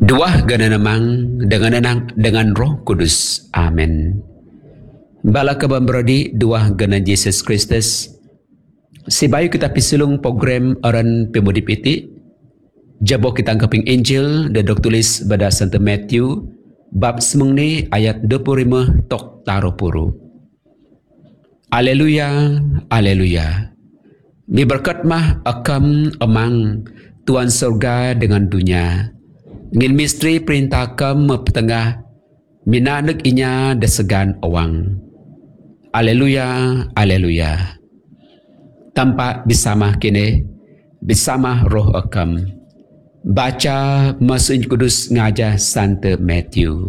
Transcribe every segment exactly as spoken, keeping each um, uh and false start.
Dua gana namang dengan enang dengan Roh Kudus. Amin. Bala kaban brodi dua gana Yesus Kristus. Sibayu kita pisulung program aran pemudip iti. Jabo kita angkaping Injil dan dok tulis pada Santo Matthew bab semung ni ayat dua puluh lima tok taro puru. Aleluya, aleluya. Diberkat mah akam amang Tuan surga dengan dunia. Ngin misteri perintah kam mepetengah minanek inya desegan awang. Aleluya, aleluya. Tanpa bersama kini, bersama roh akam. Baca Masuk Kudus ngajah Santo Matthew.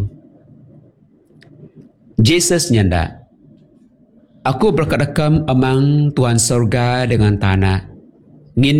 Jesus nyanda. Aku berkata-kam amang Tuhan surga dengan tanah. Ngin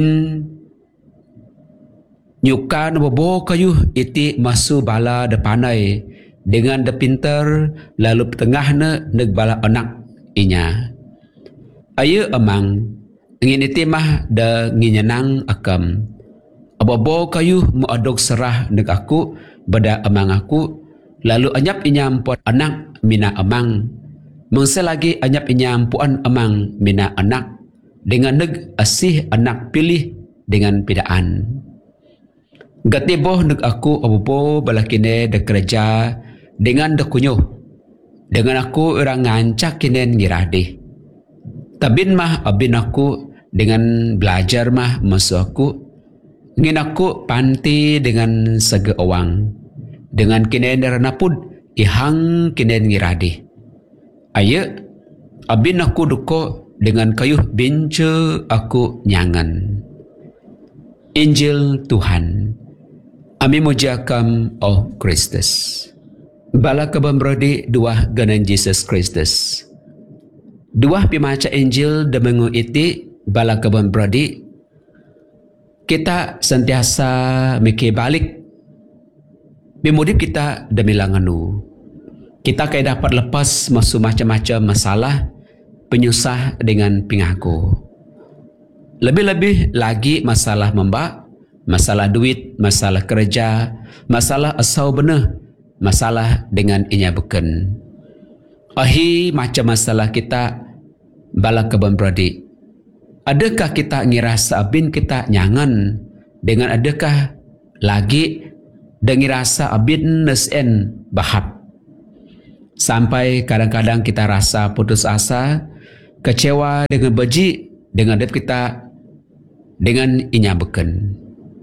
nyukan bobo kayu iti masu bala depanai dengan de pinter lalu tengahna neg bala anak inya. Ayu amang ingin iti mah de nginyenang akam. Abobo kayu mu adok serah neg aku bada amang aku lalu anyap inya ampuan anak mina amang. Mengse lagi anyap inya ampuan amang mina anak dengan neg asih anak pilih dengan pidaan. Gatiboh neg aku abobo balakine de kerja dengan de kunyuh. Dengan aku orang ngancak kinen ngiradi. Tabin mah abin aku dengan belajar mah masuk aku. Ngin aku panti dengan sege awang. Dengan kinen ranapud ihang kinen ngiradi. Aye abin aku duko dengan kayuh bince aku nyangan. Injil Tuhan. Ami mujiakam oh Kristus. Bala kaban brodi dua ganan Jesus Kristus. Dua pimaca Injil demengu iti bala kaban brodi. Kita sentiasa mikir balik. Bimudip kita demi langanu. Kita kaya dapat lepas masuk macam-macam masalah penyusah dengan pingaku. Lebih-lebih lagi masalah membak. Masalah duit, masalah kerja, masalah asau benih, masalah dengan inya beken. Ahi macam masalah kita bala kaban brodi. Adakah kita ngirasa abin kita nyangan dengan adakah lagi dan ngirasa abin nesen bahap. Sampai kadang-kadang kita rasa putus asa, kecewa dengan beji dengan adab kita dengan inya beken.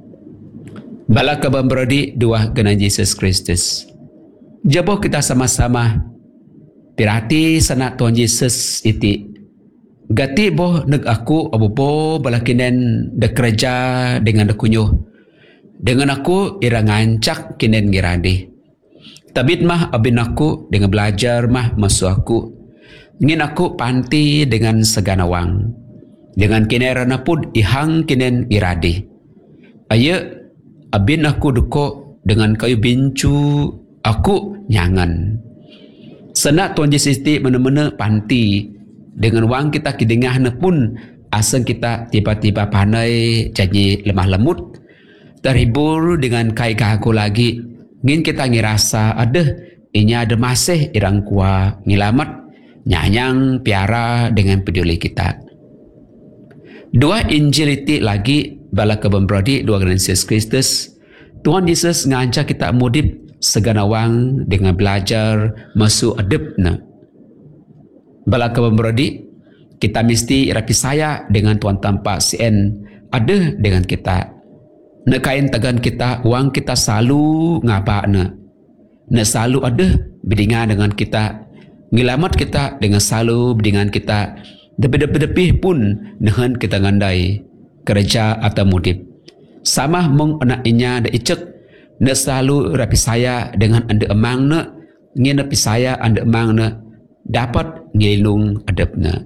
Bala kaban brodi dua genan Yesus Kristus. Jabo kita sama-sama pirati sanak Tuhan Yesus iti. Gati boh neg aku abobo balakinen de kerja dengan de kunyuh. Dengan aku ira ngancak kinen ngiradi. Tabit mah abin aku dengan belajar mah masuk aku. Ngin aku panti dengan seganawang. Dengan kinen ranapud ihang kinen iradi. Aye abin aku duko dengan kayu bincu aku nyangan. Senak Tuhan Yesus ti mana-mana panti dengan wang kita kidengahna pun aseng kita tiba-tiba pandai janji lemah lemut terhibur dengan kai kaku lagi ngin kita ngirasa ada inya ada masih irang kuah ngilamat nyanyang piara dengan peduli kita. Dua Injil iti lagi bala kaban brodi dua genan Yesus Kristus. Tuhan Yesus ngajak kita mudip seganawang dengan belajar masuk adabna. Bala kaban brodi kita mesti rapi saya dengan Tuhan tanpa sien ada dengan kita. Nekain tagan kita wang kita selalu ngabakna. Na selalu ada bidingan dengan kita. Ngilamat kita dengan selalu bidingan kita. Depi-depi pun nahan kita ngandai kerja atau mudip. Sama mong anak inya da icek na selalu rapi saya dengan anda emang na ngin rapi saya anda emang na dapat ngilung adabna.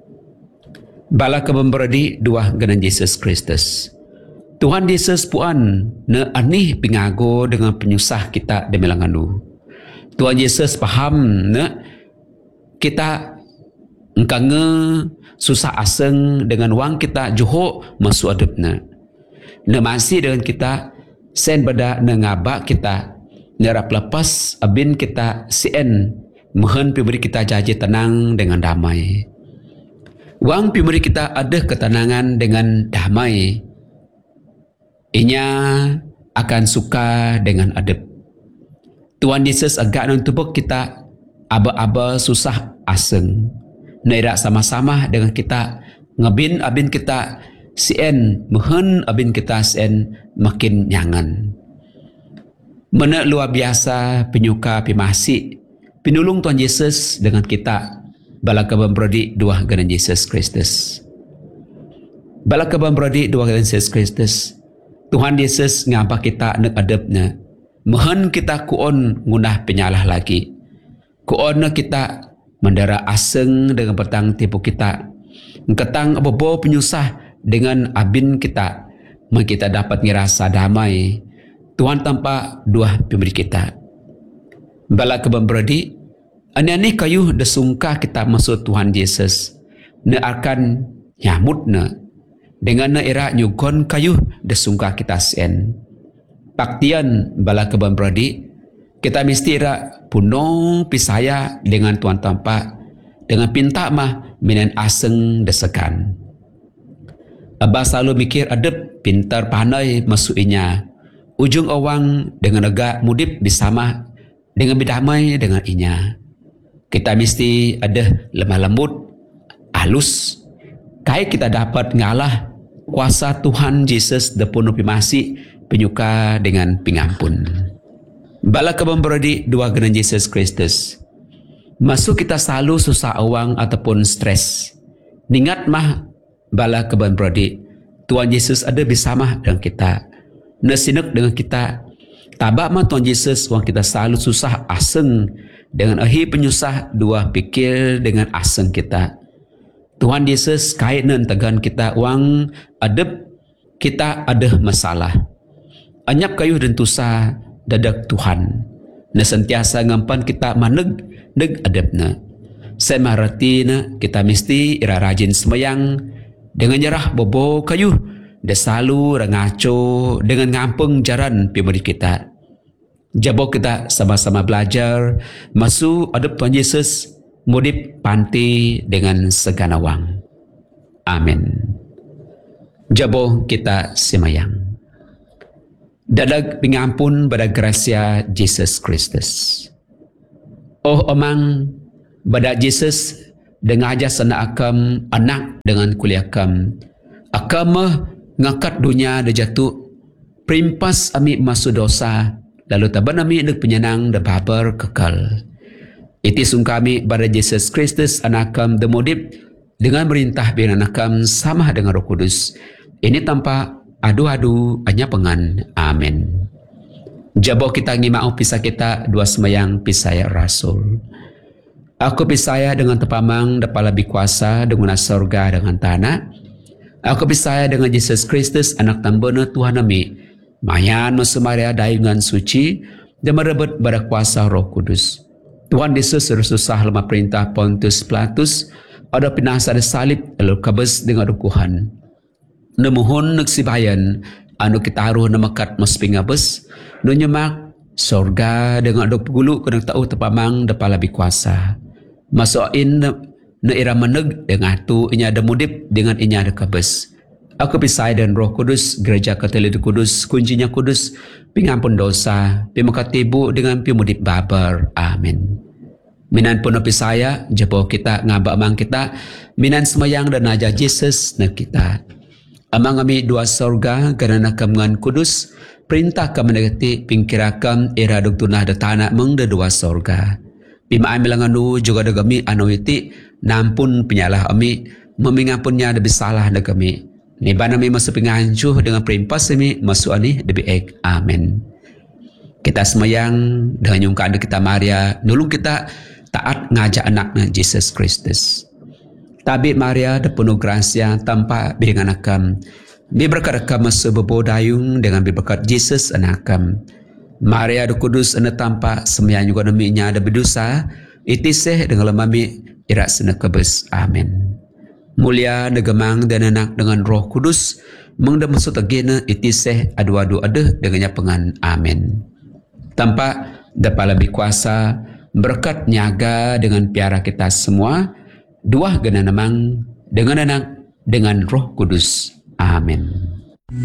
Bala kaban brodi dua genan Yesus Kristus. Tuhan Yesus puan na anih pingago dengan penyusah kita demi langanu. Tuhan Yesus paham na kita engkanga susah aseng dengan wang kita johok masuk adabna. Na masih dengan kita Sen beda nengabak kita nerap lepas abin kita sien mohon piberi kita janji tenang dengan damai. Wang piberi kita ada ketenangan dengan damai. Inya akan suka dengan adab. Tuhan Yesus agak nan tubuk kita aba-aba susah aseng. Nairak sama-sama dengan kita ngabin abin kita sien mohon abin kita sien makin nyangan. Mana luar biasa penyuka pimasi pinulung Tuhan Yesus dengan kita bala kaban brodi dua ganan Yesus Kristus. Bala kaban brodi dua ganan Yesus Kristus. Tuhan Yesus ngapa kita nak adabnya. Mohon kita kuon ngunah penyalah lagi. Kuon kita mendara aseng dengan petang tipu kita. Ketang apa-apa penyusah dengan abin kita. Maka kita dapat ngerasa damai. Tuhan tanpa dua pemberi kita. Bala keban beradi. Ani-ani kayu desungka kita masuk Tuhan Yesus. Ne akan nyamut ne. Dengan ne era nyugon kayu desungka kita sen. Paktian bala keban beradi. Kita mesti era puno pisaya dengan Tuhan tanpa. Dengan pinta mah minan aseng desekan. Abah selalu mikir adep pintar pandai masukinya. Ujung awang dengan agak mudip bersama dengan berdamai dengan inya. Kita mesti ada lemah lembut, halus. Kait kita dapat ngalah kuasa Tuhan Yesus depun masih penyuka dengan pengampun. Bala kaban beradi dua genan Yesus Kristus. Masuk kita selalu susah awang ataupun stres. Ningat mah bala kaban beradi Tuhan Yesus ada bersama dengan kita. Nasinak dengan kita. Tabak mah Tuhan Yesus wang kita selalu susah aseng dengan ahi penyusah dua pikir dengan aseng kita. Tuhan Yesus kait nan tegan kita wang adab kita ada masalah. Anyap kayuh dan tusa dadak Tuhan. Na sentiasa ngampan kita maneg neg adabna. Saya marati na kita mesti ira rajin semayang dengan nyerah bobo kayuh. Dia selalu rangaco dengan ngampung jaran pemberi kita. Jabo kita sama-sama belajar masuk adab Tuhan Yesus mudip panti dengan segala wang. Amin. Jabo kita semayang. Dadag pengampun pada gracia Yesus Kristus. Oh omang pada Yesus dengan aja sana akam anak dengan kuliah akam. Akam ngangkat dunia dah jatuh perimpas ami masuk dosa lalu taban ami dek penyenang dah babar kekal. Iti sungkami pada Yesus Kristus anakam demodip dengan merintah biar anakam sama dengan Roh Kudus. Ini tanpa adu-adu hanya pengan. Amin. Jabo kita ngimau pisah kita dua semayang pisaya Rasul. Aku pisaya dengan tepamang dapat lebih kuasa dengan sorga dengan tanah. Aku pisaya dengan Yesus Kristus anak tambana Tuhan kami. Mayan Maria dayungan suci dan merebut pada kuasa Roh Kudus. Tuhan Yesus susah lemah perintah Pontius Pilatus ada pinasa ada salib lalu kabes dengan dukuhan. Nemuhun neksibayan anu kita haruh nemakat mas pingabes nunyemak sorga dengan dok gulu kena tahu tepamang dapat lebih kuasa. Masukin na ira meneg dengan tu inya ada mudip dengan inya ada kabes. Aku pisai dan Roh Kudus gereja Katolik Kudus kuncinya kudus pingampun dosa pimakatibu dengan pimudip babar. Amin. Minan pun pisaya jabo kita ngabak mang kita minan semayang dan aja Yesus na kita. Amang kami dua sorga karena kemengan kudus perintah kami negati pingkirakan era dok tunah da tanah meng da dua sorga. Pima amilangan nu juga da kami anu iti nampun penyalah kami memingampunnya lebih salah da kami. Ni bana mi masuk pingancuh dengan perimpas kami masuk ani lebih ek. Amin. Kita semayang dengan nyungkaan kita Maria nulung kita taat ngajak anaknya Yesus Kristus. Tabi Maria da penuh gracia tanpa biringan akam. Bi berkat akam masuk bebodayung dengan bi berkat Yesus anakam. Maria da kudus ana tanpa semayang juga naminya ada berdosa. Itiseh dengan lemami irak sana kebes. Amin. Mulia negemang dan anak dengan Roh Kudus mengda maksud agena itiseh adu-adu ada dengannya pengan amin. Tanpa dapat lebih kuasa berkat nyaga dengan piara kita semua, dua gena namang dengan anak dengan Roh Kudus. Amin.